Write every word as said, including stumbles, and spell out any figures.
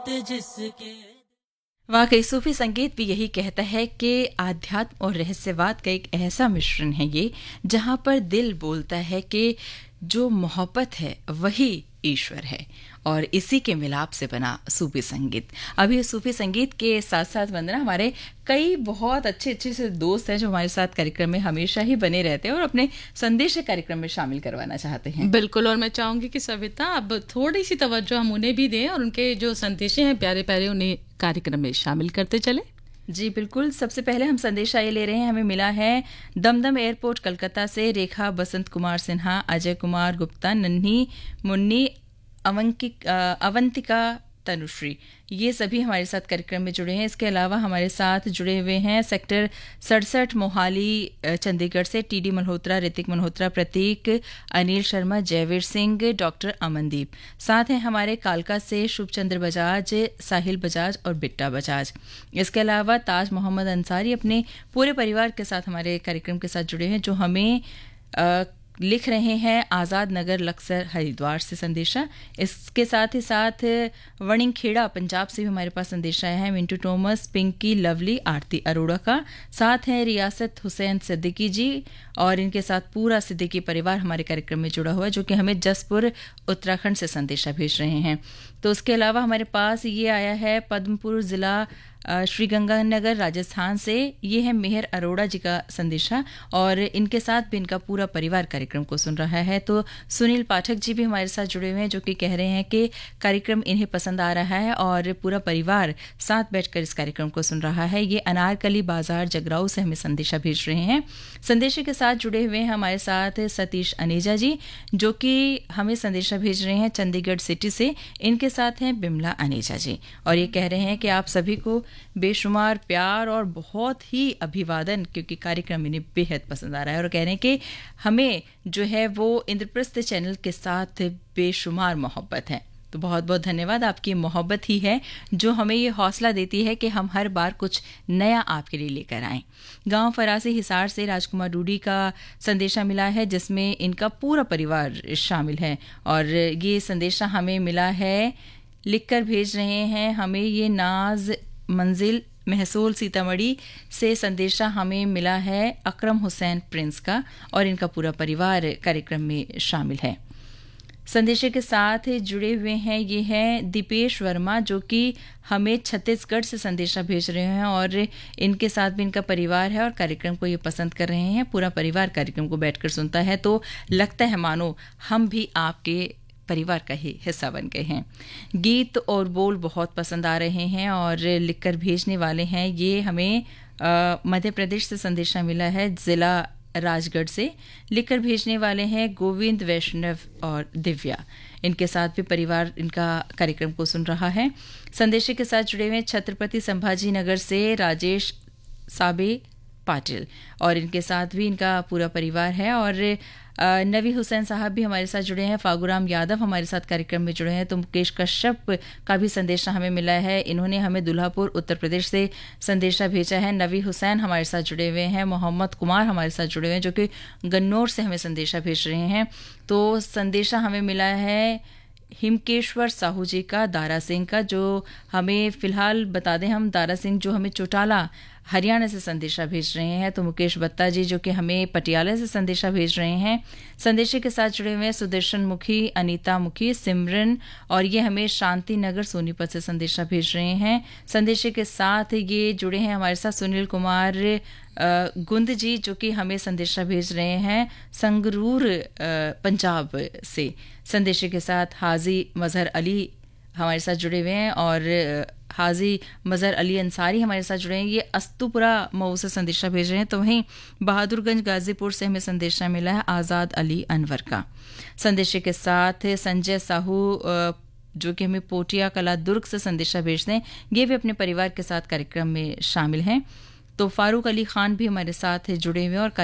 जिसके वाकई सूफी संगीत भी यही कहता है कि आध्यात्म और रहस्यवाद का एक ऐसा मिश्रण है ये, जहां पर दिल बोलता है कि जो मोहब्बत है वही ईश्वर है, और इसी के मिलाप से बना सूफी संगीत। अभी सूफी संगीत के साथ साथ वंदना, हमारे कई बहुत अच्छे अच्छे से दोस्त हैं जो हमारे साथ कार्यक्रम में हमेशा ही बने रहते हैं और अपने संदेश कार्यक्रम में शामिल करवाना चाहते हैं। बिल्कुल, और मैं चाहूंगी कि सविता अब थोड़ी सी तवज्जो हम उन्हें भी दें और उनके जो संदेशे हैं प्यारे प्यारे, उन्हें कार्यक्रम में शामिल करते चले। जी बिल्कुल, सबसे पहले हम संदेशा ये ले रहे हैं, हमें मिला है दमदम एयरपोर्ट कलकत्ता से रेखा बसंत कुमार सिन्हा, अजय कुमार गुप्ता, नन्ही मुन्नी, अवंतिका तनुश्री, ये सभी हमारे साथ कार्यक्रम में जुड़े हैं। इसके अलावा हमारे साथ जुड़े हुए हैं सेक्टर सड़सठ मोहाली चंडीगढ़ से टीडी मल्होत्रा, ऋतिक मल्होत्रा, प्रतीक, अनिल शर्मा, जयवीर सिंह, डॉक्टर अमनदीप। साथ हैं हमारे कालका से शुभचंद्र बजाज, साहिल बजाज और बिट्टा बजाज। इसके अलावा ताज मोहम्मद अंसारी अपने पूरे परिवार के साथ हमारे कार्यक्रम के साथ जुड़े हैं, जो हमें आ, लिख रहे हैं आज़ाद नगर लक्सर हरिद्वार से संदेशा। इसके साथ ही साथ वणिंगखेड़ा पंजाब से भी हमारे पास संदेशा आया है, मिंटू टोमस, पिंकी, लवली, आरती अरोड़ा का। साथ हैं रियासत हुसैन सिद्दीकी जी और इनके साथ पूरा सिद्दीकी परिवार हमारे कार्यक्रम में जुड़ा हुआ है, जो कि हमें जसपुर उत्तराखंड से संदेशा भेज रहे हैं। तो उसके अलावा हमारे पास ये आया है पद्मपुर जिला श्रीगंगानगर राजस्थान से, ये है मेहर अरोड़ा जी का संदेशा और इनके साथ भी इनका पूरा परिवार कार्यक्रम को सुन रहा है। तो सुनील पाठक जी भी हमारे साथ जुड़े हुए हैं, जो कि कह रहे हैं कि कार्यक्रम इन्हें पसंद आ रहा है और पूरा परिवार साथ बैठकर इस कार्यक्रम को सुन रहा है। ये अनारकली बाजार जगराऊ से हमें संदेशा भेज रहे हैं। संदेशे के साथ जुड़े हुए हैं हमारे साथ सतीश अनेजा जी, जो कि हमें संदेशा भेज रहे हैं चंडीगढ़ सिटी से। इनके साथ हैं बिमला अनेजा जी और ये कह रहे हैं कि आप सभी को बेशुमार प्यार और बहुत ही अभिवादन, क्योंकि कार्यक्रम इन्हें बेहद पसंद आ रहा है और कह रहे हैं कि हमें जो है वो इंद्रप्रस्थ चैनल के साथ बेशुमार मोहब्बत है। तो बहुत बहुत धन्यवाद, आपकी मोहब्बत ही है जो हमें ये हौसला देती है कि हम हर बार कुछ नया आपके लिए लेकर आएं। गांव फरासी हिसार से राजकुमार डूडी का संदेशा मिला है, जिसमें इनका पूरा परिवार शामिल है और ये संदेशा हमें मिला है, लिखकर भेज रहे हैं हमें ये नाज मंजिल महसूल सीतामढ़ी से संदेशा हमें मिला है अकरम हुसैन प्रिंस का और इनका पूरा परिवार कार्यक्रम में शामिल है। संदेशे के साथ जुड़े हुए हैं ये हैं दीपेश वर्मा, जो कि हमें छत्तीसगढ़ से संदेशा भेज रहे हैं और इनके साथ भी इनका परिवार है और कार्यक्रम को ये पसंद कर रहे हैं। पूरा परिवार कार्यक्रम को बैठकर सुनता है तो लगता है मानो हम भी आपके परिवार का ही हिस्सा बन गए हैं। गीत और बोल बहुत पसंद आ रहे हैं और लिखकर भेजने वाले हैं ये हमें मध्य प्रदेश से संदेशा मिला है, जिला राजगढ़ से। लिखकर भेजने वाले हैं गोविंद, वैष्णव और दिव्या। इनके साथ भी परिवार इनका कार्यक्रम को सुन रहा है। संदेशे के साथ जुड़े हुए छत्रपति संभाजी नगर से राजेश साबे पाटिल और इनके साथ भी इनका पूरा परिवार है और नवी हुसैन साहब भी हमारे साथ जुड़े हैं। फागुराम यादव हमारे साथ कार्यक्रम में जुड़े हैं। तो मुकेश कश्यप का भी संदेशा हमें मिला है, इन्होंने हमें दुल्हापुर उत्तर प्रदेश से संदेशा भेजा है। नवी हुसैन हमारे साथ जुड़े हुए हैं। मोहम्मद कुमार हमारे साथ जुड़े हुए हैं, जो कि गन्नौर से हमें संदेशा भेज रहे हैं। तो संदेशा हमें मिला है हिमकेश्वर साहू जी का, दारा सिंह का, जो हमें फिलहाल बता दें हम दारा सिंह जो हमें चौटाला हरियाणा से संदेशा भेज रहे हैं। तो मुकेश बत्ता जी जो कि हमें पटियाला से संदेशा भेज रहे हैं। संदेशे के साथ जुड़े हुए हैं सुदर्शन मुखी, अनीता मुखी, सिमरन और ये हमें शांति नगर सोनीपत से संदेशा भेज रहे हैं। संदेशे के साथ ये जुड़े हैं हमारे साथ सुनील कुमार गुंद जी, जो कि हमें संदेशा भेज रहे हैं संगरूर पंजाब से। संदेशे के साथ हाजी मजहर अली हमारे साथ जुड़े हुए हैं और हाजी मजहर अली अंसारी हमारे साथ जुड़े हैं। ये अस्तुपुरा मऊ से संदेशा भेज रहे हैं। तो वहीं बहादुरगंज गाजीपुर से हमें संदेशा मिला है आज़ाद अली अनवर का। संदेशे के साथ संजय साहू जो कि हमें पोटिया कला दुर्ग से संदेशा भेजते हैं, ये भी अपने परिवार के साथ कार्यक्रम में शामिल हैं। तो फारूक अली खान भी हमारे साथ जुड़े हुए और